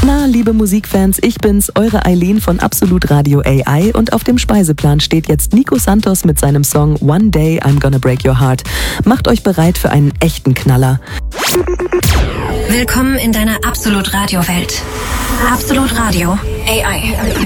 Na, liebe Musikfans, ich bin's, eure Eileen von Absolut Radio AI und auf dem Speiseplan steht jetzt Nico Santos mit seinem Song One Day I'm Gonna Break Your Heart. Macht euch bereit für einen echten Knaller. Willkommen in deiner Absolut Radio Welt. Absolut Radio AI.